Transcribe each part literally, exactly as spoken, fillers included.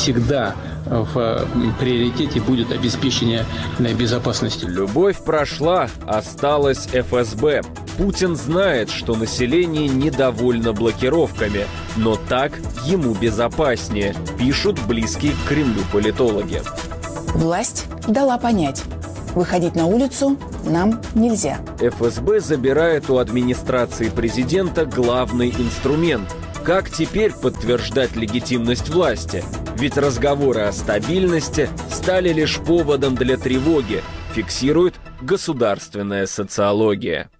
всегда в приоритете будет обеспечение безопасности. Любовь прошла, осталось эф эс бэ. Путин знает, что население недовольно блокировками, но так ему безопаснее, пишут близкие к Кремлю политологи. Власть дала понять: выходить на улицу нам нельзя. эф эс бэ забирает у администрации президента главный инструмент. Как теперь подтверждать легитимность власти? Ведь разговоры о стабильности стали лишь поводом для тревоги, фиксирует государственная социология.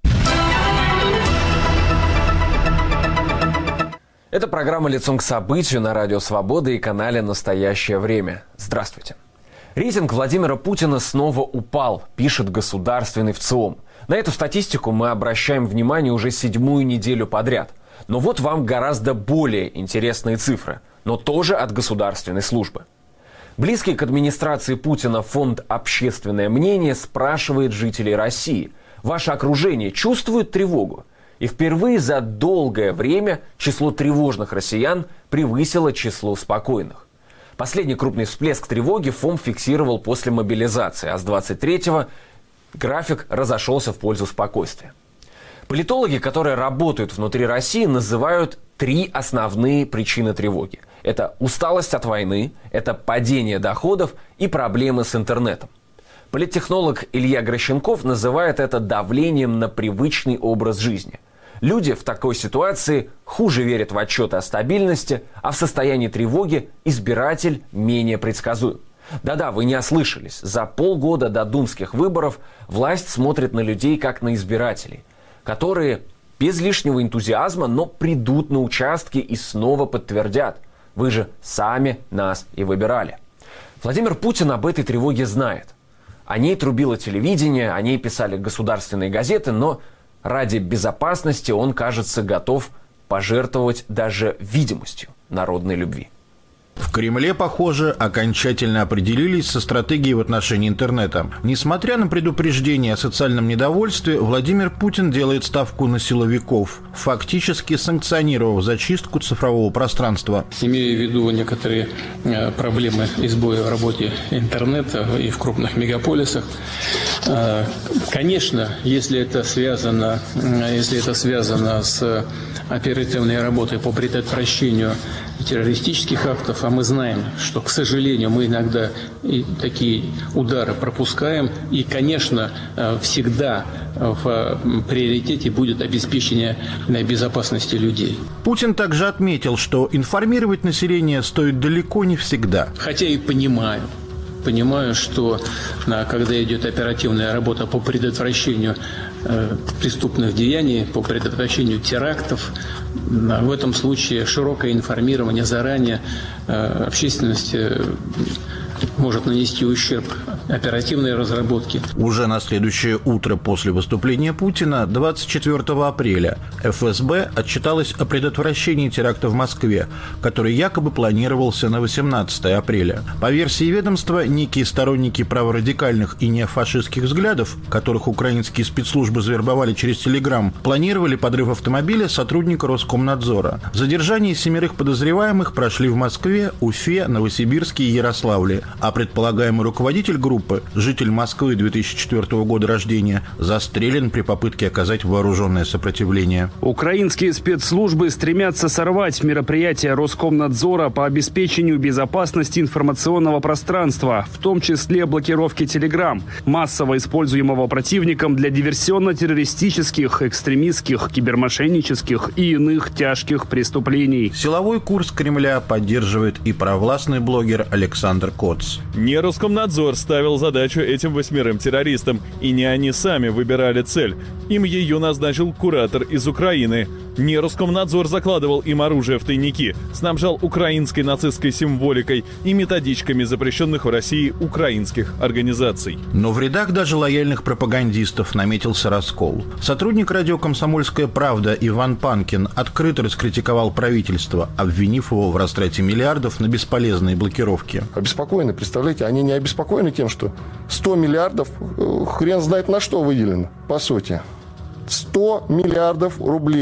Это программа «Лицом к событию» на Радио Свобода и канале «Настоящее время». Здравствуйте. Рейтинг Владимира Путина снова упал, пишет государственный ВЦИОМ. На эту статистику мы обращаем внимание уже седьмую неделю подряд. Но вот вам гораздо более интересные цифры, но тоже от государственной службы. Близкий к администрации Путина фонд «Общественное мнение» спрашивает жителей России: ваше окружение чувствует тревогу? И впервые за долгое время число тревожных россиян превысило число спокойных. Последний крупный всплеск тревоги ФОМ фиксировал после мобилизации, а с двадцать третьего график разошелся в пользу спокойствия. Политологи, которые работают внутри России, называют три основные причины тревоги. Это усталость от войны, это падение доходов и проблемы с интернетом. Политтехнолог Илья Гращенков называет это давлением на привычный образ жизни. Люди в такой ситуации хуже верят в отчеты о стабильности, а в состоянии тревоги избиратель менее предсказуем. Да-да, вы не ослышались. За полгода до думских выборов власть смотрит на людей как на избирателей, которые без лишнего энтузиазма, но придут на участки и снова подтвердят: вы же сами нас и выбирали. Владимир Путин об этой тревоге знает. О ней трубило телевидение, о ней писали государственные газеты, но ради безопасности он, кажется, готов пожертвовать даже видимостью народной любви. В Кремле, похоже, окончательно определились со стратегией в отношении интернета. Несмотря на предупреждение о социальном недовольстве, Владимир Путин делает ставку на силовиков, фактически санкционировав зачистку цифрового пространства. Имея в виду некоторые проблемы и сбои в работе интернета и в крупных мегаполисах, конечно, если это связано, если это связано с оперативной работой по предотвращению террористических актов, а мы знаем, что, к сожалению, мы иногда и такие удары пропускаем, и, конечно, всегда в приоритете будет обеспечение безопасности людей. Путин также отметил, что информировать население стоит далеко не всегда. Хотя и понимаю, понимаю, что когда идет оперативная работа по предотвращению преступных деяний, по предотвращению терактов, в этом случае широкое информирование заранее общественности может нанести ущерб оперативной разработке. Уже на следующее утро после выступления Путина, двадцать четвёртого апреля, эф эс бэ отчиталась о предотвращении теракта в Москве, который якобы планировался на восемнадцатое апреля. По версии ведомства, некие сторонники праворадикальных и неофашистских взглядов, которых украинские спецслужбы завербовали через Телеграм, планировали подрыв автомобиля сотрудника Роскомнадзора. Задержание семерых подозреваемых прошли в Москве, Уфе, Новосибирске и Ярославле. А предполагаемый руководитель группы, житель Москвы две тысячи четвёртого года рождения, застрелен при попытке оказать вооруженное сопротивление. Украинские спецслужбы стремятся сорвать мероприятия Роскомнадзора по обеспечению безопасности информационного пространства, в том числе блокировки Телеграм, массово используемого противником для диверсионно-террористических, экстремистских, кибермошеннических и иных тяжких преступлений. Силовой курс Кремля поддерживает и провластный блогер Александр Коц. Не Роскомнадзор ставил задачу этим восьмерым террористам, и не они сами выбирали цель. Им ее назначил куратор из Украины. Не Роскомнадзор закладывал им оружие в тайники, снабжал украинской нацистской символикой и методичками запрещенных в России украинских организаций. Но в рядах даже лояльных пропагандистов наметился раскол. Сотрудник радио «Комсомольская правда» Иван Панкин открыто раскритиковал правительство, обвинив его в растрате миллиардов на бесполезные блокировки. Обеспокоены, представляете, они не обеспокоены тем, что сто миллиардов хрен знает на что выделено, по сути. сто миллиардов рублей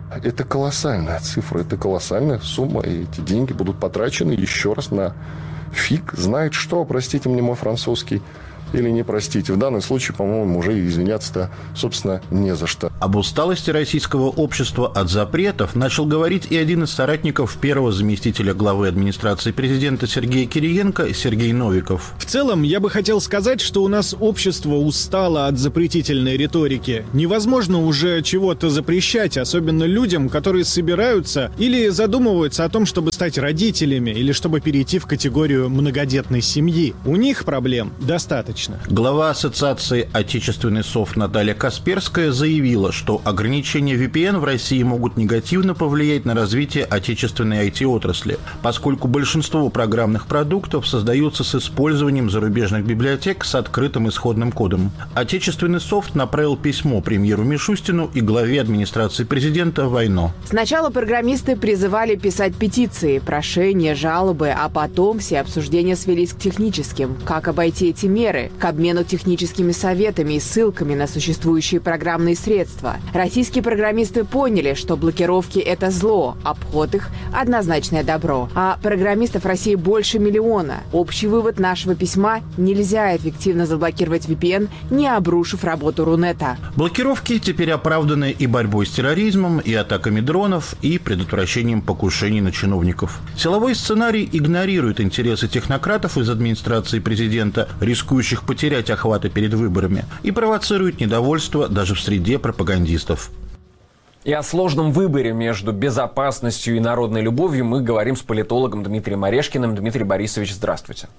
Это колоссальная цифра, это колоссальная сумма, и эти деньги будут потрачены еще раз на фиг знает что, простите мне мой французский, или не простите. В данном случае, по-моему, уже извиняться-то, собственно, не за что. Об усталости российского общества от запретов начал говорить и один из соратников первого заместителя главы администрации президента Сергея Кириенко, Сергей Новиков. В целом, я бы хотел сказать, что у нас общество устало от запретительной риторики. Невозможно уже чего-то запрещать, особенно людям, которые собираются или задумываются о том, чтобы стать родителями, или чтобы перейти в категорию многодетной семьи. У них проблем достаточно. Глава Ассоциации «Отечественный софт» Наталья Касперская заявила, что ограничения ви пи эн в России могут негативно повлиять на развитие отечественной ай ти-отрасли, поскольку большинство программных продуктов создаются с использованием зарубежных библиотек с открытым исходным кодом. «Отечественный софт» направил письмо премьеру Мишустину и главе администрации президента Вайно. Сначала программисты призывали писать петиции, прошения, жалобы, а потом все обсуждения свелись к техническим. Как обойти эти меры? К обмену техническими советами и ссылками на существующие программные средства. Российские программисты поняли, что блокировки – это зло, обход их – однозначное добро. А программистов в России больше миллиона. Общий вывод нашего письма – нельзя эффективно заблокировать ви пи эн, не обрушив работу Рунета. Блокировки теперь оправданы и борьбой с терроризмом, и атаками дронов, и предотвращением покушений на чиновников. Силовой сценарий игнорирует интересы технократов из администрации президента, рискующих потерять охваты перед выборами, и провоцирует недовольство даже в среде пропагандистов. И о сложном выборе между безопасностью и народной любовью мы говорим с политологом Дмитрием Орешкиным. Дмитрий Борисович, здравствуйте.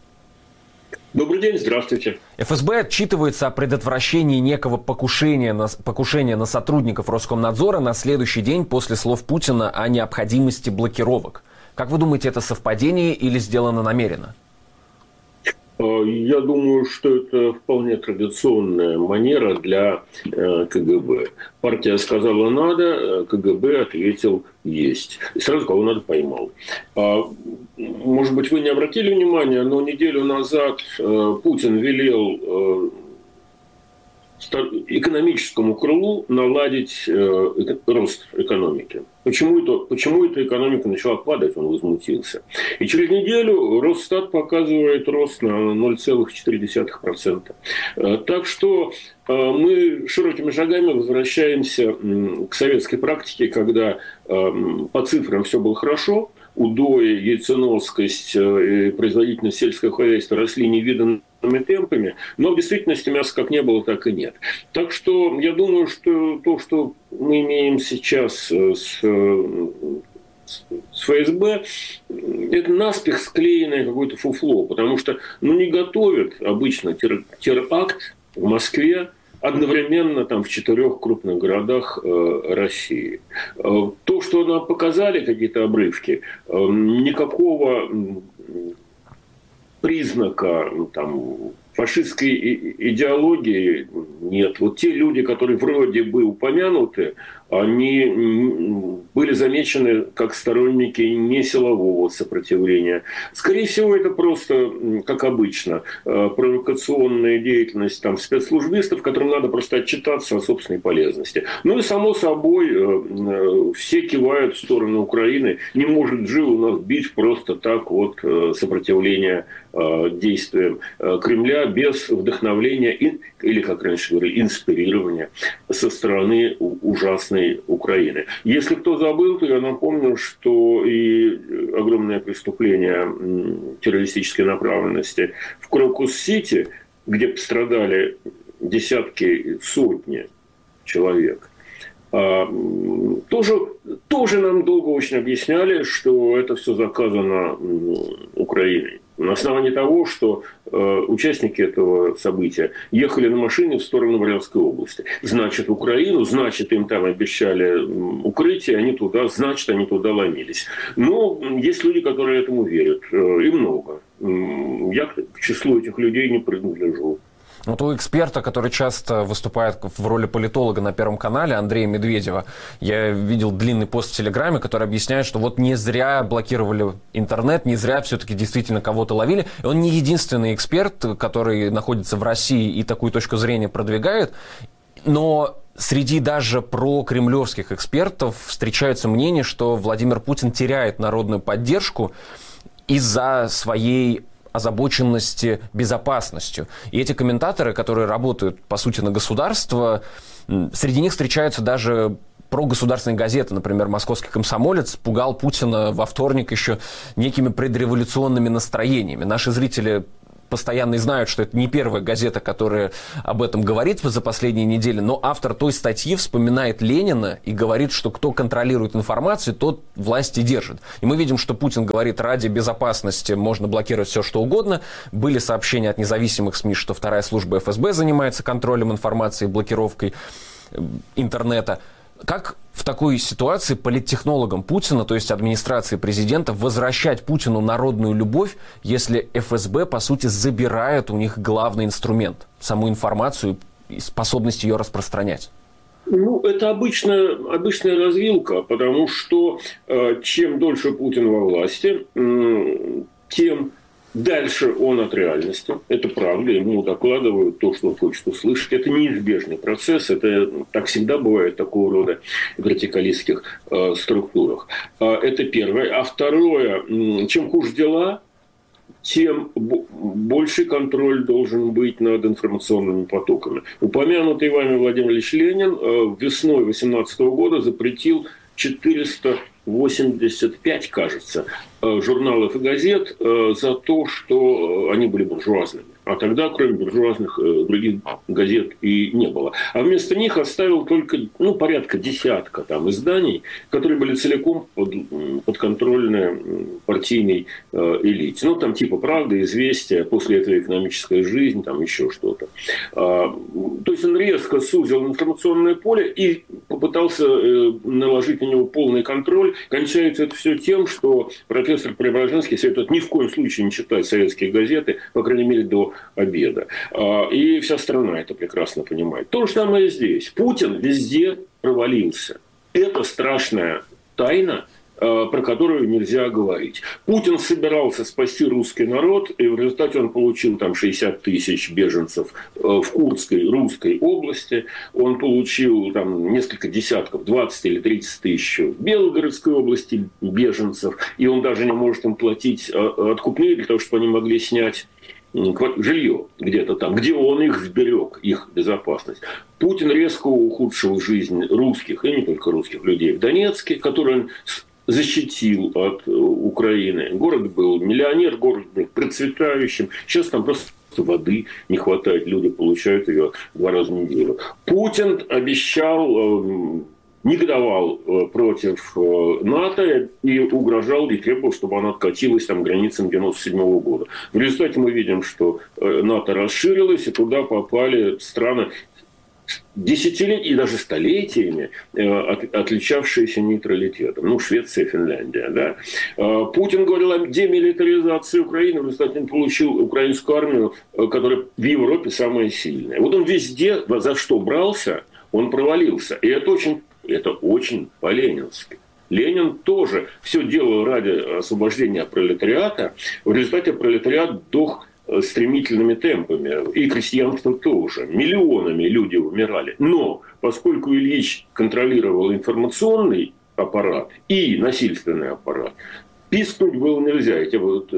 Добрый день, здравствуйте. эф эс бэ отчитывается о предотвращении некого покушения на, покушения на сотрудников Роскомнадзора на следующий день после слов Путина о необходимости блокировок. Как вы думаете, это совпадение или сделано намеренно? Я думаю, что это вполне традиционная манера для ка гэ бэ. Партия сказала «надо», ка гэ бэ ответил «есть». И сразу кого надо поймал. Может быть, вы не обратили внимания, но неделю назад Путин велел экономическому крылу наладить э, рост экономики. Почему это, почему эта экономика начала падать, он возмутился. И через неделю Росстат показывает рост на ноль целых четыре десятых процента. Э, так что э, мы широкими шагами возвращаемся э, к советской практике, когда э, по цифрам все было хорошо, удои, яйценоскость и производительность сельского хозяйства росли невиданными темпами, но в действительности мяса как не было, так и нет. Так что я думаю, что то, что мы имеем сейчас с, с эф эс бэ, это наспех склеенное какое-то фуфло, потому что ну, не готовят обычно тер, теракт в Москве одновременно там, в четырех крупных городах э, России. Э, то, что нам показали, какие-то обрывки, э, никакого э, признака там, фашистской идеологии нет. Вот те люди, которые вроде бы упомянуты, они были замечены как сторонники несилового сопротивления. Скорее всего, это просто, как обычно, провокационная деятельность там, спецслужбистов, которым надо просто отчитаться о собственной полезности. Ну и, само собой, все кивают в сторону Украины. Не может же у нас бить просто так вот сопротивление действиям Кремля без вдохновления или, как раньше говорили, инспирирования со стороны ужасной Украины. Если кто забыл, то я напомню, что и огромное преступление террористической направленности в Крокус-Сити, где пострадали десятки, сотни человек, тоже, тоже нам долго очень объясняли, что это все заказано Украиной. На основании того, что э, участники этого события ехали на машине в сторону Брянской области. Значит, в Украину, значит, им там обещали укрытие, они туда, значит, они туда ломились. Но есть люди, которые этому верят. Э, и много. Я к числу этих людей не принадлежу. Вот у эксперта, который часто выступает в роли политолога на Первом канале, Андрея Медведева, я видел длинный пост в Телеграме, который объясняет, что вот не зря блокировали интернет, не зря все-таки действительно кого-то ловили. И он не единственный эксперт, который находится в России и такую точку зрения продвигает, но среди даже прокремлевских экспертов встречаются мнения, что Владимир Путин теряет народную поддержку из-за своей озабоченности безопасностью. И эти комментаторы, которые работают, по сути, на государство, среди них встречаются даже прогосударственные газеты. Например, «Московский комсомолец» пугал Путина во вторник еще некими предреволюционными настроениями. Наши зрители постоянно знают, что это не первая газета, которая об этом говорит за последние недели, но автор той статьи вспоминает Ленина и говорит, что кто контролирует информацию, тот власти держит. И мы видим, что Путин говорит, ради безопасности можно блокировать все, что угодно. Были сообщения от независимых СМИ, что вторая служба эф эс бэ занимается контролем информации, блокировкой интернета. Как в такой ситуации политтехнологам Путина, то есть администрации президента, возвращать Путину народную любовь, если эф эс бэ, по сути, забирает у них главный инструмент, саму информацию и способность ее распространять? Ну, это обычная, обычная развилка, потому что э, чем дольше Путин во власти, э, тем дальше он от реальности. Это правда, ему докладывают то, что он хочет услышать. Это неизбежный процесс. Это так всегда бывает в такого рода вертикалистских э, структурах. Э, это первое. А второе, э, чем хуже дела, тем больший контроль должен быть над информационными потоками. Упомянутый вами Владимир Ильич Ленин э, весной две тысячи восемнадцатого года запретил четыреста восемьдесят пять, кажется, журналов и газет за то, что они были буржуазными. А тогда, кроме буржуазных, других газет и не было. А вместо них оставил только ну, порядка десятка там, изданий, которые были целиком под, подконтрольны партийной э, элите. Ну, там типа «Правда», «Известия», после этого «Экономическая жизнь», там еще что-то. А, то есть он резко сузил информационное поле и попытался э, наложить на него полный контроль. Кончается это все тем, что профессор Преображенский советует ни в коем случае не читать советские газеты, по крайней мере, до обеда. И вся страна это прекрасно понимает. То же самое здесь. Путин везде провалился. Это страшная тайна, про которую нельзя говорить. Путин собирался спасти русский народ, и в результате он получил там шестьдесят тысяч беженцев в Курской, Русской области. Он получил там несколько десятков, двадцать или тридцать тысяч в Белгородской области беженцев. И он даже не может им платить откупные для того, чтобы они могли снять жилье где-то там, где он их сберег, их безопасность. Путин резко ухудшил жизнь русских, и не только русских людей в Донецке, который он защитил от Украины. Город был миллионер, город был процветающим. Сейчас там просто воды не хватает, люди получают ее два раза в неделю. Путин обещал, негодовал против НАТО и угрожал и требовал, чтобы она откатилась там, к границам девяносто седьмого года. В результате мы видим, что НАТО расширилось, и туда попали страны десятилетиями и даже столетиями от, отличавшиеся нейтралитетом. Ну, Швеция, Финляндия. Да? Путин говорил о демилитаризации Украины. В результате он получил украинскую армию, которая в Европе самая сильная. Вот он везде, за что брался, он провалился. И это очень, это очень по-ленински. Ленин тоже все делал ради освобождения пролетариата. В результате пролетариат дох стремительными темпами. И крестьянство тоже. Миллионами люди умирали. Но поскольку Ильич контролировал информационный аппарат и насильственный аппарат, пискнуть было нельзя. Эти вот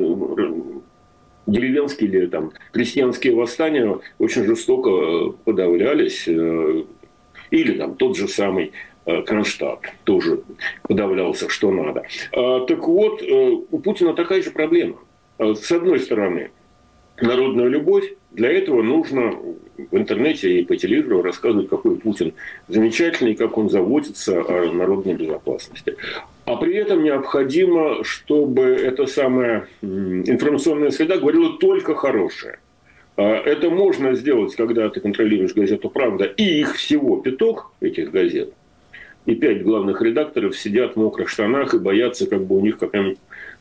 деревенские или там крестьянские восстания очень жестоко подавлялись. Или там тот же самый Кронштадт тоже подавлялся, что надо. Так вот, у Путина такая же проблема. С одной стороны, народная любовь. Для этого нужно в интернете и по телевизору рассказывать, какой Путин замечательный, как он заботится о народной безопасности. А при этом необходимо, чтобы эта самая информационная среда говорила только хорошее. Это можно сделать, когда ты контролируешь газету «Правда», и их всего пяток, этих газет, и пять главных редакторов сидят в мокрых штанах и боятся, как бы у них какая-нибудь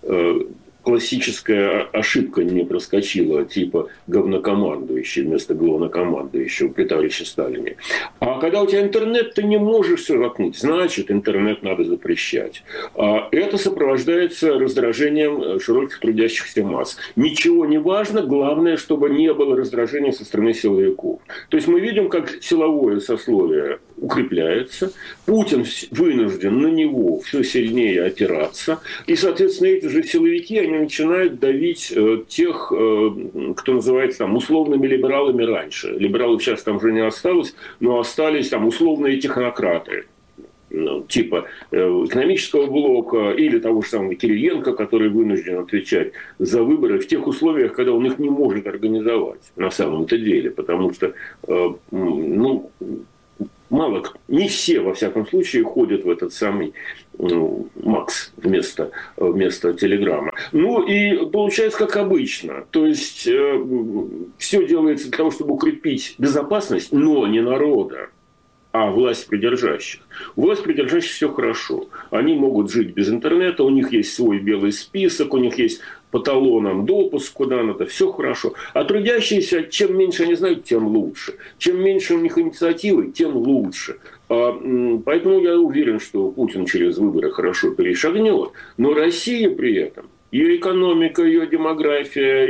классическая ошибка не проскочила, типа говнокомандующий вместо главнокомандующего при товарище Сталине. А когда у тебя интернет, ты не можешь все заткнуть. Значит, интернет надо запрещать. Это сопровождается раздражением широких трудящихся масс. Ничего не важно, главное, чтобы не было раздражения со стороны силовиков. То есть мы видим, как силовое сословие укрепляется, Путин вынужден на него все сильнее опираться, и, соответственно, эти же силовики, они начинают давить э, тех, э, кто называется там условными либералами раньше. Либералов сейчас там уже не осталось, но остались там условные технократы. Ну, типа э, экономического блока или того же самого Кириенко, который вынужден отвечать за выборы в тех условиях, когда он их не может организовать на самом-то деле, потому что э, ну, мало, не все, во всяком случае, ходят в этот самый ну, Макс вместо, вместо Телеграма. Ну и получается, как обычно. То есть э, все делается для того, чтобы укрепить безопасность, но не народа, а власть придержащих. У власть придержащих все хорошо. Они могут жить без интернета, у них есть свой белый список, у них есть по талонам допуск куда надо, все хорошо. А трудящиеся, чем меньше они знают, тем лучше. Чем меньше у них инициативы, тем лучше. Поэтому я уверен, что Путин через выборы хорошо перешагнет. Но Россия при этом, ее экономика, ее демография,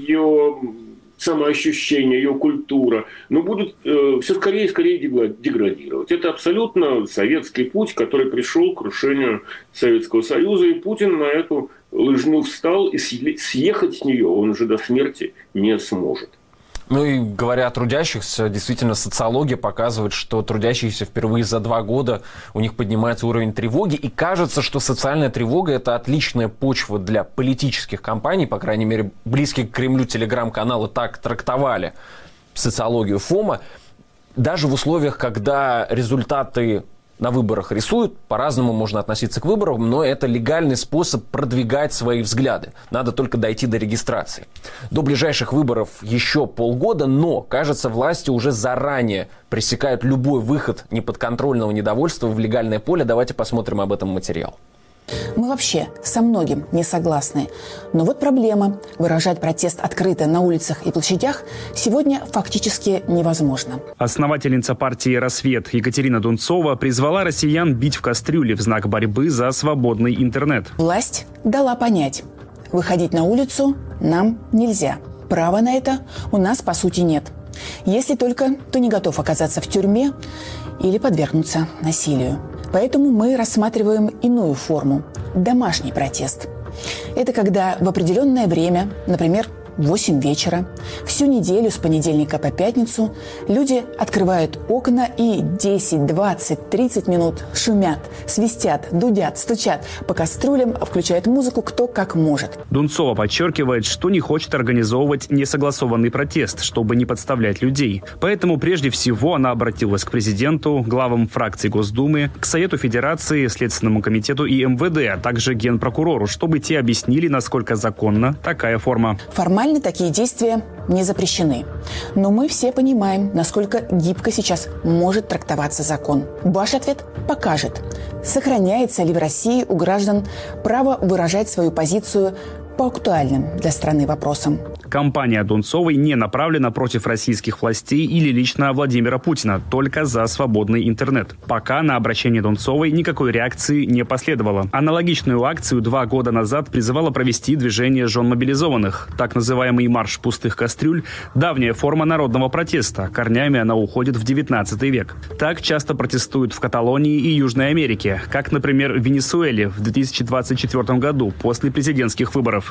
ее самоощущение, ее культура, но будет э, все скорее и скорее деградировать. Это абсолютно советский путь, который пришел к крушению Советского Союза, и Путин на эту лыжню встал, и съехать с нее он уже до смерти не сможет. Ну и говоря о трудящихся, действительно социология показывает, что трудящиеся впервые за два года у них поднимается уровень тревоги. И кажется, что социальная тревога – это отличная почва для политических кампаний. По крайней мере, близкие к Кремлю телеграм-каналы так трактовали социологию ФОМа. Даже в условиях, когда результаты на выборах рисуют, по-разному можно относиться к выборам, но это легальный способ продвигать свои взгляды. Надо только дойти до регистрации. До ближайших выборов еще полгода, но, кажется, власти уже заранее пресекают любой выход неподконтрольного недовольства в легальное поле. Давайте посмотрим об этом материал. Мы вообще со многим не согласны. Но вот проблема. Выражать протест открыто на улицах и площадях сегодня фактически невозможно. Основательница партии «Рассвет» Екатерина Дунцова призвала россиян бить в кастрюле в знак борьбы за свободный интернет. Власть дала понять. Выходить на улицу нам нельзя. Права на это у нас, по сути, нет. Если только ты не готов оказаться в тюрьме или подвергнуться насилию. Поэтому мы рассматриваем иную форму – домашний протест. Это когда в определенное время, например, в восемь вечера, всю неделю с понедельника по пятницу люди открывают окна и десять, двадцать, тридцать минут шумят, свистят, дудят, стучат по кастрюлям, включают музыку кто как может. Дунцова подчеркивает, что не хочет организовывать несогласованный протест, чтобы не подставлять людей. Поэтому прежде всего она обратилась к президенту, главам фракций Госдумы, к Совету Федерации, Следственному комитету и эм вэ дэ, а также Генпрокурору, чтобы те объяснили, насколько законна такая форма. Формально такие действия не запрещены. Но мы все понимаем, насколько гибко сейчас может трактоваться закон. Ваш ответ покажет, сохраняется ли в России у граждан право выражать свою позицию по актуальным для страны вопросам. Кампания Дунцовой не направлена против российских властей или лично Владимира Путина, только за свободный интернет. Пока на обращение Дунцовой никакой реакции не последовало. Аналогичную акцию два года назад призывало провести движение жен мобилизованных. Так называемый марш пустых кастрюль – давняя форма народного протеста. Корнями она уходит в девятнадцатый век. Так часто протестуют в Каталонии и Южной Америке, как, например, в Венесуэле в две тысячи двадцать четвёртом году после президентских выборов.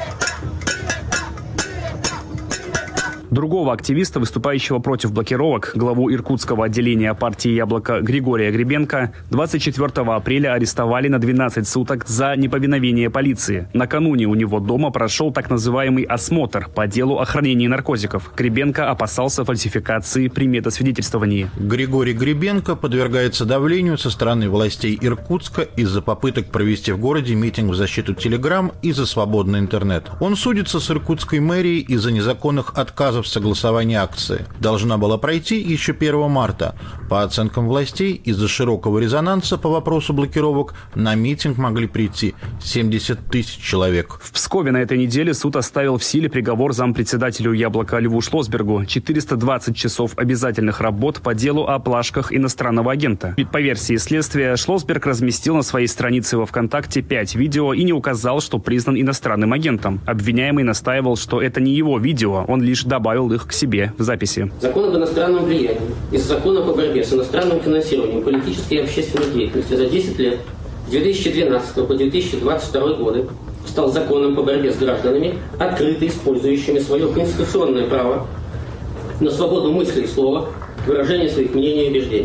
Другого активиста, выступающего против блокировок, главу иркутского отделения партии «Яблоко» Григория Гребенко, двадцать четвёртого апреля арестовали на двенадцать суток за неповиновение полиции. Накануне у него дома прошел так называемый осмотр по делу о хранении наркотиков. Гребенко опасался фальсификации при медосвидетельствовании. Григорий Гребенко подвергается давлению со стороны властей Иркутска из-за попыток провести в городе митинг в защиту Телеграм и за свободный интернет. Он судится с иркутской мэрией из-за незаконных отказов в согласовании акции. Должна была пройти еще первого марта. По оценкам властей, из-за широкого резонанса по вопросу блокировок на митинг могли прийти семьдесят тысяч человек. В Пскове на этой неделе суд оставил в силе приговор зампредседателю «Яблока» Льву Шлосбергу. четыреста двадцать часов обязательных работ по делу о плашках иностранного агента. Ведь по версии следствия, Шлосберг разместил на своей странице во ВКонтакте пять видео и не указал, что признан иностранным агентом. Обвиняемый настаивал, что это не его видео, он лишь добавил их к себе в записи. Закон об иностранном влиянии и закон по борьбе с иностранным финансированием политической и общественной деятельности за десять лет с две тысячи двенадцатого по две тысячи двадцать второй годы стал законом по борьбе с гражданами, открыто использующими свое конституционное право на свободу мысли и слова, выражение своих мнений и убеждений.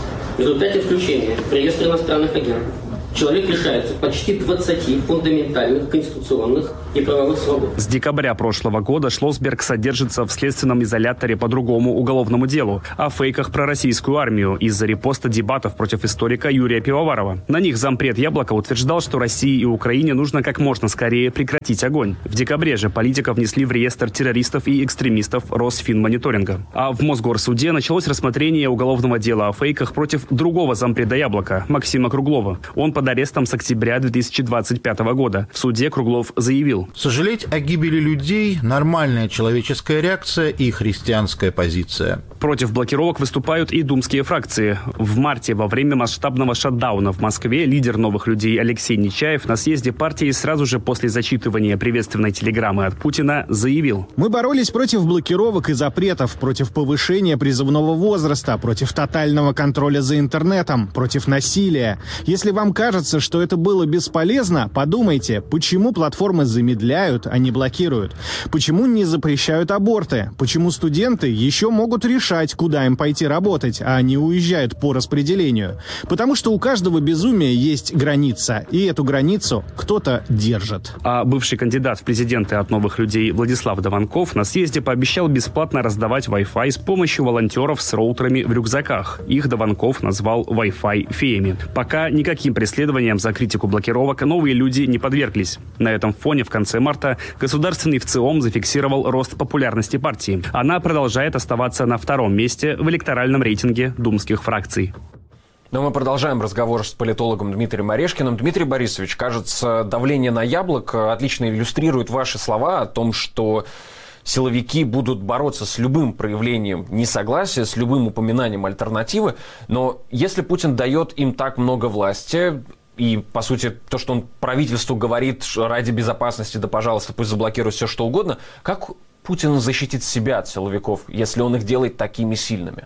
В результате включения в реестр иностранных агентов человек лишается почти двадцати фундаментальных конституционных и правовых свобод. С декабря прошлого года Шлосберг содержится в следственном изоляторе по другому уголовному делу о фейках про российскую армию из-за репоста дебатов против историка Юрия Пивоварова. На них зампред «Яблока» утверждал, что России и Украине нужно как можно скорее прекратить огонь. В декабре же политика внесли в реестр террористов и экстремистов Росфинмониторинга. А в Мосгорсуде началось рассмотрение уголовного дела о фейках против другого зампреда «Яблока» Максима Круглова. Он под арестом с октября две тысячи двадцать пятого года. В суде Круглов заявил: сожалеть о гибели людей – нормальная человеческая реакция и христианская позиция. Против блокировок выступают и думские фракции. В марте, во время масштабного шатдауна в Москве, лидер «Новых людей» Алексей Нечаев на съезде партии сразу же после зачитывания приветственной телеграммы от Путина заявил: «Мы боролись против блокировок и запретов, против повышения призывного возраста, против тотального контроля за интернетом, против насилия. Если вам кажется, что это было бесполезно, подумайте, почему платформы замедляют, а не блокируют? Почему не запрещают аборты? Почему студенты еще могут решать, куда им пойти работать, а не уезжают по распределению? Потому что у каждого безумия есть граница, и эту границу кто-то держит». А бывший кандидат в президенты от «Новых людей» Владислав Дованков на съезде пообещал бесплатно раздавать Wi-Fi с помощью волонтеров с роутерами в рюкзаках. Их Дованков назвал Wi-Fi феями. Пока никаким преследованиям за критику блокировок новые люди не подверглись. На этом фоне в конце марта Государственный ВЦИОМ зафиксировал рост популярности партии. Она продолжает оставаться на втором месте в электоральном рейтинге думских фракций. Но мы продолжаем разговор с политологом Дмитрием Орешкиным. Дмитрий Борисович, кажется, давление на яблоко отлично иллюстрирует ваши слова о том, что силовики будут бороться с любым проявлением несогласия, с любым упоминанием альтернативы. Но если Путин дает им так много власти, и, по сути, то, что он правительству говорит ради безопасности, да, пожалуйста, пусть заблокируют все, что угодно, как Путин защитит себя от силовиков, если он их делает такими сильными?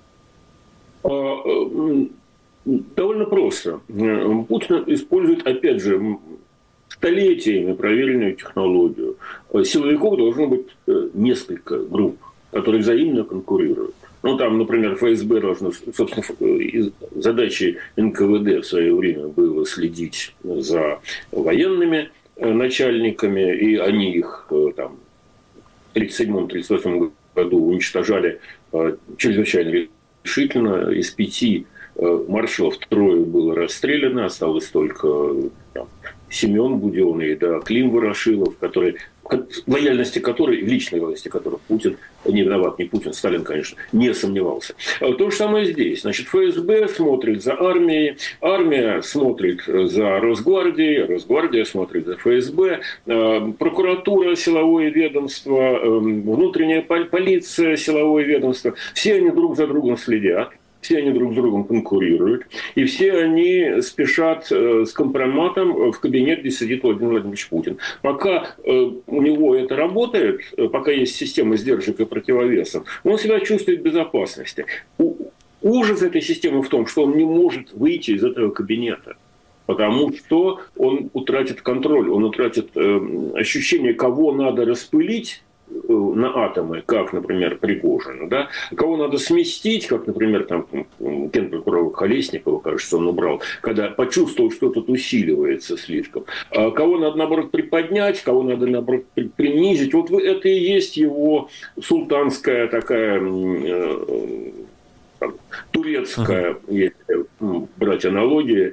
Довольно просто. Путин использует, опять же, столетиями проверенную технологию. Силовиков должно быть несколько групп, которые взаимно конкурируют. Ну, там, например, ФСБ должно, собственно, задачей эн ка вэ дэ в свое время было следить за военными начальниками, и они их там в тридцать седьмом — тридцать восьмом году уничтожали чрезвычайно решительно. Из пяти маршалов трое было расстреляно, осталось только там Семен Буденный, да, Клим Ворошилов, который, в лояльности которой, в личной лояльности которых Путин не виноват, не Путин, Сталин, конечно, не сомневался. То же самое здесь. Значит, ФСБ смотрит за армией, армия смотрит за Росгвардией, Росгвардия смотрит за ФСБ, прокуратура, силовое ведомство, внутренняя полиция, силовое ведомство. Все они друг за другом следят. Все они друг с другом конкурируют, и все они спешат э, с компроматом в кабинет, где сидит Владимир Владимирович Путин. Пока э, у него это работает, э, пока есть система сдержек и противовесов, он себя чувствует в безопасности. У, ужас этой системы в том, что он не может выйти из этого кабинета, потому что он утратит контроль, он утратит э, ощущение, кого надо распылить на атомы, как, например, Пригожина, да, кого надо сместить, как, например, там генпрокурора Колесникова, кажется, он убрал, когда почувствовал, что тут усиливается слишком, а кого надо, наоборот, приподнять, кого надо, наоборот, принизить. Вот это и есть его султанская такая э, там, турецкая, uh-huh. если брать аналогии,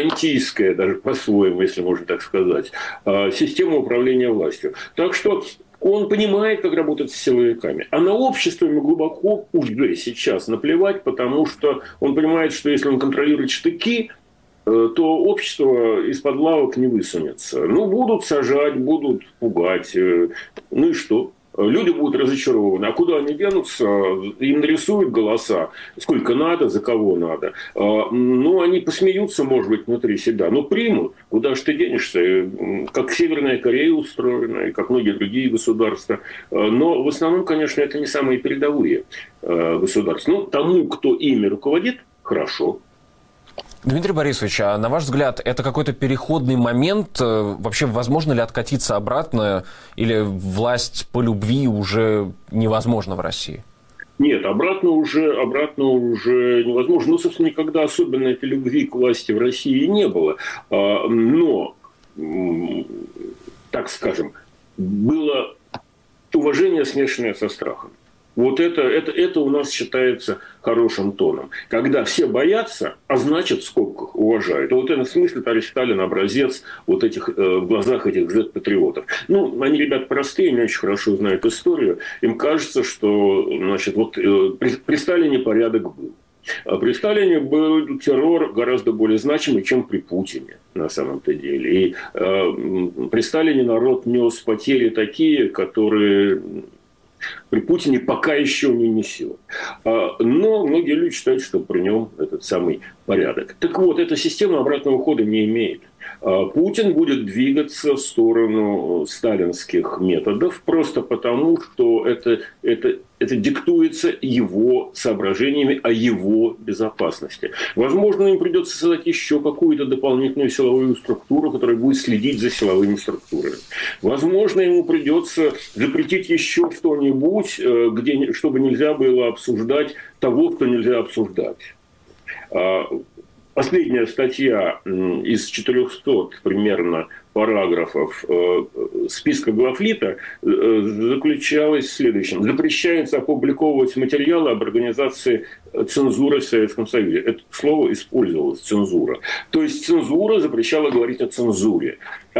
турецко-византийская, даже по-своему, если можно так сказать, система управления властью. Так что Он понимает, как работать с силовиками. А на общество ему глубоко уже сейчас наплевать, потому что он понимает, что если он контролирует штыки, то общество из-под лавок не высунется. Ну, будут сажать, будут пугать. Ну и что? Люди будут разочарованы. А куда они денутся? Им нарисуют голоса, сколько надо, за кого надо. Ну, они посмеются, может быть, внутри себя. Но примут. Куда же ты денешься? Как Северная Корея устроена, и как многие другие государства. Но в основном, конечно, это не самые передовые государства. Ну, тому, кто ими руководит, хорошо. Дмитрий Борисович, а на ваш взгляд, это какой-то переходный момент? Вообще, возможно ли откатиться обратно? Или власть по любви уже невозможна в России? Нет, обратно уже, обратно уже невозможно. Ну, собственно, никогда особенно этой любви к власти в России не было. Но, так скажем, было уважение, смешанное со страхом. Вот это, это, это у нас считается хорошим тоном. Когда все боятся, а значит, в скобках, уважают. Вот в этом смысле товарищ Сталин образец вот этих, э, в глазах этих зет-патриотов. Ну, они, ребята, простые, не очень хорошо знают историю. Им кажется, что, значит, вот э, при, при Сталине порядок был. А при Сталине был террор гораздо более значимый, чем при Путине, на самом-то деле. И э, при Сталине народ нес потери такие, которые... при Путине пока еще не несет. Но многие люди считают, что при нем этот самый порядок. Так вот, эта система обратного хода не имеет. Путин будет двигаться в сторону сталинских методов просто потому, что это, это, это диктуется его соображениями о его безопасности. Возможно, им придется создать еще какую-то дополнительную силовую структуру, которая будет следить за силовыми структурами. Возможно, ему придется запретить еще что-нибудь, где, чтобы нельзя было обсуждать того, кто нельзя обсуждать. Последняя статья из четырехсот примерно параграфов списка Главлита заключалась в следующем. Запрещается опубликовывать материалы об организации цензуры в Советском Союзе. Это слово использовалось, цензура. То есть цензура запрещала говорить о цензуре.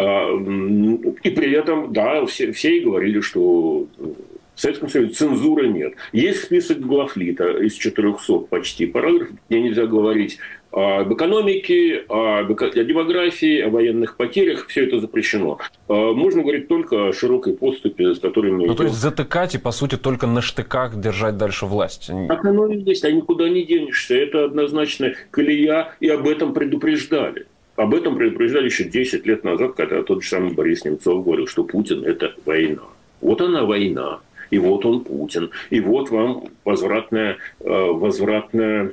И при этом, да, все, все и говорили, что... В Советском Союзе цензуры нет. Есть список Главлита из четырехсот почти параграфов, где нельзя говорить об экономике, об демографии, о военных потерях. Все это запрещено. Можно говорить только о широкой подступе, с которой мы... Ну, идем. То есть затыкать и, по сути, только на штыках держать дальше власть. Так оно и есть, а никуда не денешься. Это однозначно колея, и об этом предупреждали. Об этом предупреждали еще десять лет назад, когда тот же самый Борис Немцов говорил, что Путин – это война. Вот она война. И вот он Путин. И вот вам возвратная, возвратная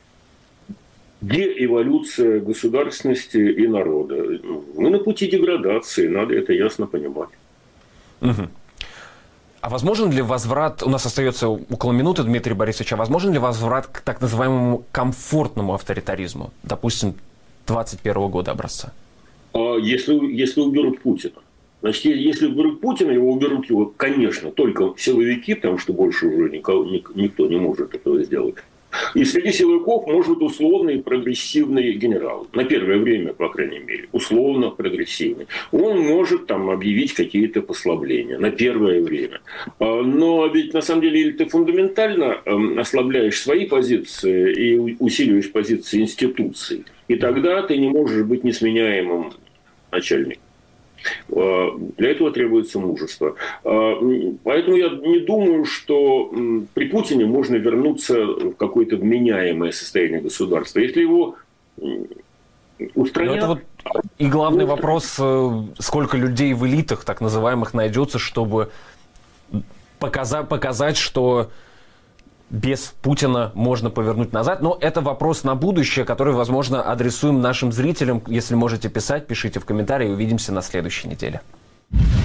деэволюция государственности и народа. Мы на пути деградации, надо это ясно понимать. Угу. А возможен ли возврат, у нас остается около минуты, Дмитрий Борисович, а возможен ли возврат к так называемому комфортному авторитаризму, допустим, двадцать первого года образца? Если, если уберут Путина. Значит, если уберут Путина, его уберут его, конечно, только силовики, потому что больше уже никого, никто не может этого сделать. И среди силовиков может быть условный прогрессивный генерал. На первое время, по крайней мере, условно прогрессивный. Он может там объявить какие-то послабления на первое время. Но ведь на самом деле, или ты фундаментально ослабляешь свои позиции и усиливаешь позиции институций, и тогда ты не можешь быть несменяемым начальником. Для этого требуется мужество. Поэтому я не думаю, что при Путине можно вернуться в какое-то вменяемое состояние государства. Если его устранят... Это вот и главный вопрос, сколько людей в элитах, так называемых, найдется, чтобы показать, показать, что без Путина можно повернуть назад. Но это вопрос на будущее, который, возможно, адресуем нашим зрителям. Если можете писать, пишите в комментарии. Увидимся на следующей неделе.